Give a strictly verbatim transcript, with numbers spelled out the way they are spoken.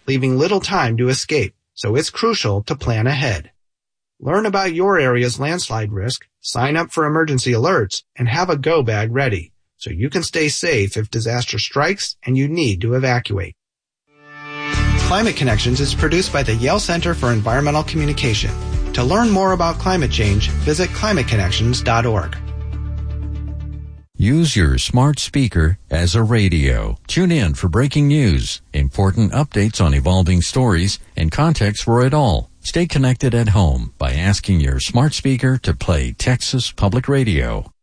leaving little time to escape, so it's crucial to plan ahead. Learn about your area's landslide risk, sign up for emergency alerts, and have a go bag ready so you can stay safe if disaster strikes and you need to evacuate. Climate Connections is produced by the Yale Center for Environmental Communication. To learn more about climate change, visit climate connections dot org. Use your smart speaker as a radio. Tune in for breaking news, important updates on evolving stories, and context for it all. Stay connected at home by asking your smart speaker to play Texas Public Radio.